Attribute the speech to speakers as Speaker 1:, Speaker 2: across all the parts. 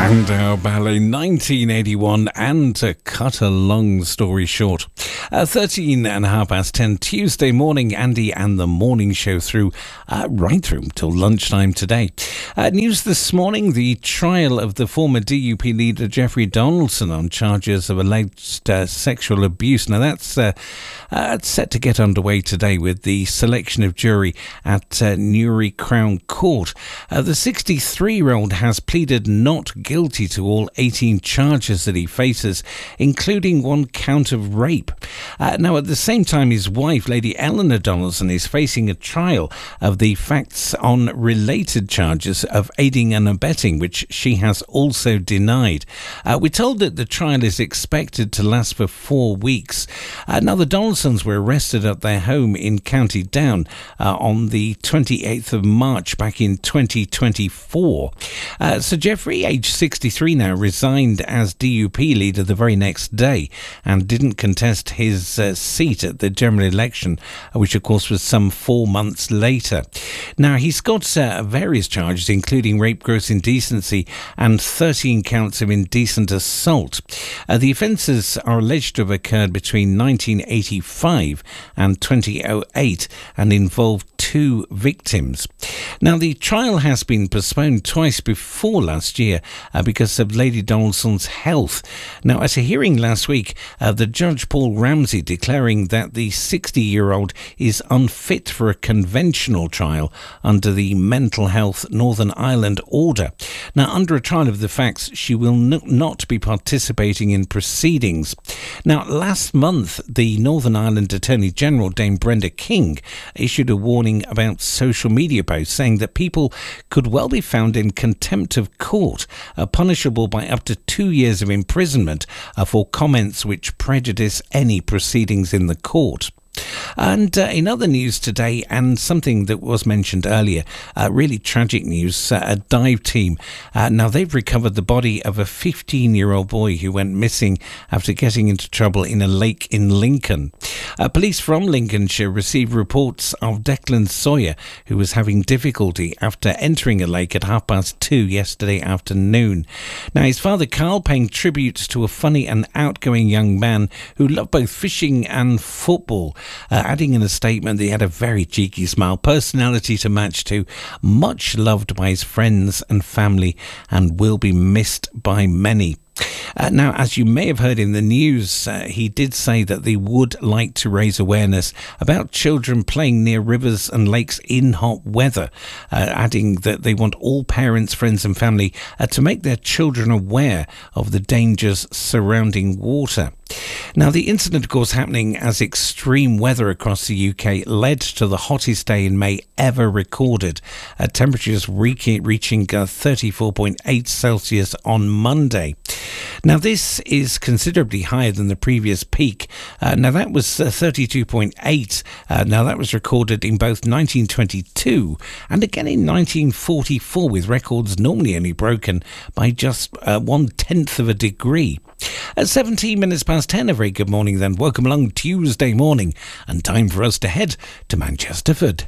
Speaker 1: Spandau Ballet 1981, and to cut a long story short, 13 and a half past 10 Tuesday morning, Andy and the morning show right through till lunchtime today. News this morning, the trial of the former DUP leader Jeffrey Donaldson on charges of alleged sexual abuse. Now that's set to get underway today with the selection of jury at Newry Crown Court. The 63-year-old has pleaded not guilty to all 18 charges that he faces, including one count of rape. Now, at the same time, his wife, Lady Eleanor Donaldson, is facing a trial of the facts on related charges of aiding and abetting, which she has also denied. We're told that the trial is expected to last for 4 weeks. Now, the Donaldsons were arrested at their home in County Down on the 28th of March back in 2024. Sir Jeffrey, aged 63 now, resigned as DUP leader the very next day and didn't contest his seat at the general election, which of course was some 4 months later. Now, he's got various charges, including rape, gross indecency and 13 counts of indecent assault. The offences are alleged to have occurred between 1985 and 2008 and involved 2 victims. Now, the trial has been postponed twice before last year because of Lady Donaldson's health. Now, at a hearing last week, the Judge Paul Ramsey declaring that the 60-year-old is unfit for a conventional trial under the Mental Health Northern Ireland Order. Now, under a trial of the facts, she will not be participating in proceedings. Now, last month, the Northern Ireland Attorney General, Dame Brenda King, issued a warning about social media posts saying that people could well be found in contempt of court, punishable by up to 2 years of imprisonment for comments which prejudice any proceedings in the court. And in other news today, and something that was mentioned earlier, really tragic news, a dive team. Now, they've recovered the body of a 15-year-old boy who went missing after getting into trouble in a lake in Lincoln. Police from Lincolnshire received reports of Declan Sawyer, who was having difficulty after entering a lake at 2:30 yesterday afternoon. Now, his father, Carl, paying tribute to a funny and outgoing young man who loved both fishing and football. Adding in a statement that he had a very cheeky smile, personality to match to, much loved by his friends and family, and will be missed by many. Now, as you may have heard in the news, he did say that they would like to raise awareness about children playing near rivers and lakes in hot weather, adding that they want all parents, friends and family to make their children aware of the dangers surrounding water. Now, the incident, of course, happening as extreme weather across the UK led to the hottest day in May ever recorded, temperatures reaching 34.8 Celsius on Monday. Now, this is considerably higher than the previous peak. Now, that was 32.8. Now, that was recorded in both 1922 and again in 1944, with records normally only broken by just 1/10 of a degree. At 17 minutes past 10, a very good morning then. Welcome along Tuesday morning, and time for us to head to Manchesterford.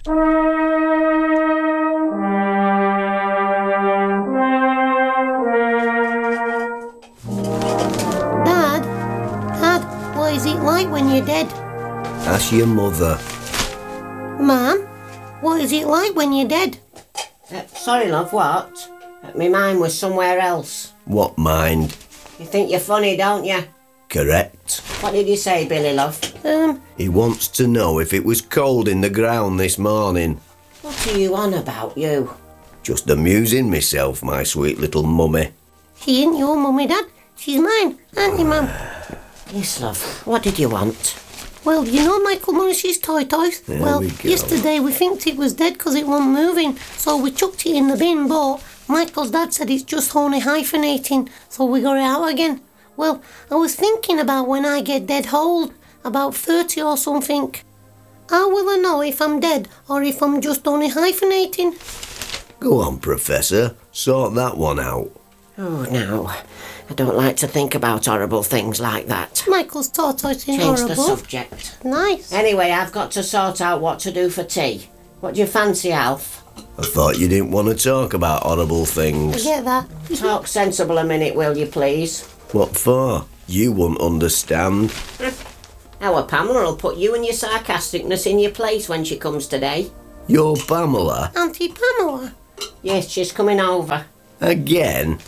Speaker 2: Dad, what is it like when you're dead?
Speaker 3: Ask your mother.
Speaker 2: Mum, what is it like when you're dead?
Speaker 4: Sorry, love, what? My mind was somewhere else.
Speaker 3: What mind?
Speaker 4: You think you're funny, don't you?
Speaker 3: Correct.
Speaker 4: What did you say, Billy, love?
Speaker 3: He wants to know if it was cold in the ground this morning.
Speaker 4: What are you on about, you?
Speaker 3: Just amusing myself, my sweet little mummy.
Speaker 2: She ain't your mummy, Dad. She's mine, aren't you, Mum?
Speaker 4: Yes, love. What did you want?
Speaker 2: Well, you know Michael Morris's toys?
Speaker 3: There we go.
Speaker 2: Yesterday we thinked it was dead because it wasn't moving, so we chucked it in the bin, but Michael's dad said it's just only hyphenating, so we got it out again. Well, I was thinking about when I get dead old, about 30 or something. How will I know if I'm dead or if I'm just only hyphenating?
Speaker 3: Go on, Professor. Sort that one out.
Speaker 4: Oh, no. I don't like to think about horrible things like that.
Speaker 2: Michael's tortoise is
Speaker 4: Change
Speaker 2: horrible.
Speaker 4: the subject.
Speaker 2: Nice.
Speaker 4: Anyway, I've got to sort out what to do for tea. What do you fancy, Alf?
Speaker 3: I thought you didn't want to talk about horrible
Speaker 2: I
Speaker 3: things.
Speaker 2: get that.
Speaker 4: Talk sensible a minute, will you, please?
Speaker 3: What for? You won't understand.
Speaker 4: Our Pamela will put you and your sarcasticness in your place when she comes today.
Speaker 3: You're Pamela?
Speaker 2: Auntie Pamela.
Speaker 4: Yes, she's coming over.
Speaker 3: Again?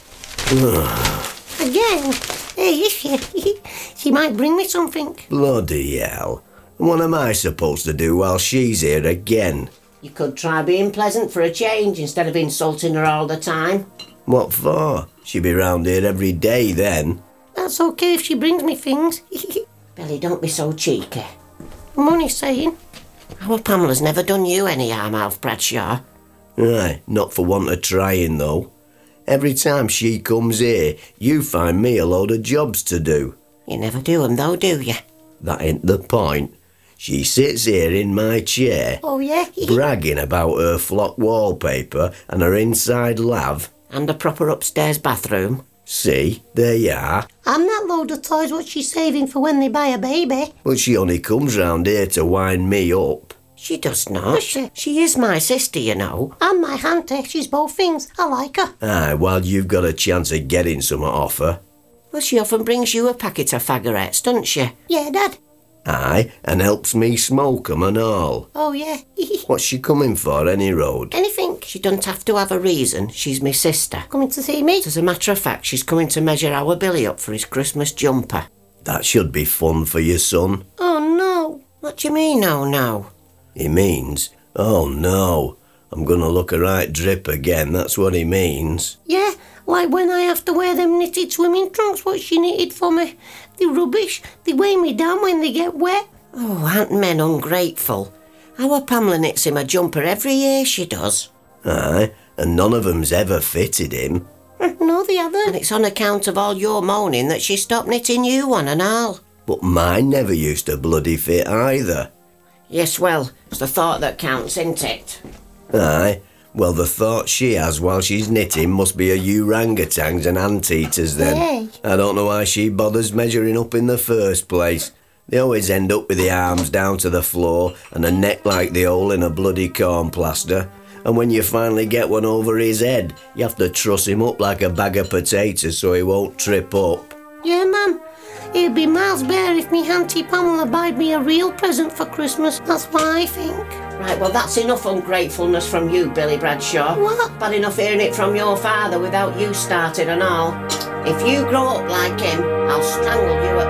Speaker 2: Again? Hey, is she? She might bring me something.
Speaker 3: Bloody hell. What am I supposed to do while she's here again?
Speaker 4: You could try being pleasant for a change instead of insulting her all the time.
Speaker 3: What for? She'll be round here every day then.
Speaker 2: That's okay if she brings me things.
Speaker 4: Billy, don't be so cheeky.
Speaker 2: I'm only saying.
Speaker 4: Our Pamela's never done you any harm, Alf Bradshaw.
Speaker 3: Aye, not for want of trying though. Every time she comes here, you find me a load of jobs to do.
Speaker 4: You never do 'em though, do you?
Speaker 3: That ain't the point. She sits here in my chair,
Speaker 2: Oh, yeah?
Speaker 3: bragging about her flock wallpaper and her inside lav.
Speaker 4: And a proper upstairs bathroom.
Speaker 3: See, there you are.
Speaker 2: And that load of toys what she's saving for when they buy a baby.
Speaker 3: But she only comes round here to wind me up.
Speaker 4: She does not.
Speaker 2: Does she?
Speaker 4: She is my sister, you know.
Speaker 2: And my auntie, she's both things. I like her.
Speaker 3: Aye, while you've got a chance of getting some off her.
Speaker 4: Well, she often brings you a packet of faggorettes, doesn't she?
Speaker 2: Yeah, Dad.
Speaker 3: Aye, and helps me smoke 'em and all.
Speaker 2: Oh, yeah.
Speaker 3: What's she coming for, any road?
Speaker 2: Anything.
Speaker 4: She doesn't have to have a reason. She's my sister.
Speaker 2: Coming to see me?
Speaker 4: As a matter of fact, she's coming to measure our Billy up for his Christmas jumper.
Speaker 3: That should be fun for your son.
Speaker 2: Oh, no.
Speaker 4: What do you mean, no?
Speaker 3: He means, oh no, I'm gonna look a right drip again, that's what he means.
Speaker 2: Yeah, like when I have to wear them knitted swimming trunks what she knitted for me. They're rubbish. They weigh me down when they get wet.
Speaker 4: Oh, aren't men ungrateful? Our Pamela knits him a jumper every year, she does.
Speaker 3: Aye, and none of 'em's ever fitted him.
Speaker 2: No, they
Speaker 4: And
Speaker 2: haven't.
Speaker 4: it's on account of all your moaning that she stopped knitting you one and all.
Speaker 3: But mine never used to bloody fit either.
Speaker 4: Yes, well, it's the thought that counts, isn't it?
Speaker 3: Aye, well the thought she has while she's knitting must be a orangutans and anteaters then.
Speaker 2: Hey.
Speaker 3: I don't know why she bothers measuring up in the first place. They always end up with the arms down to the floor and a neck like the hole in a bloody corn plaster. And when you finally get one over his head, you have to truss him up like a bag of potatoes so he won't trip up.
Speaker 2: Yeah, Mum. It'd be miles better if me auntie Pamela buyed me a real present for Christmas. That's what I think.
Speaker 4: Right, well, that's enough ungratefulness from you, Billy Bradshaw.
Speaker 2: What?
Speaker 4: Bad enough hearing it from your father without you starting and all. If you grow up like him, I'll strangle you at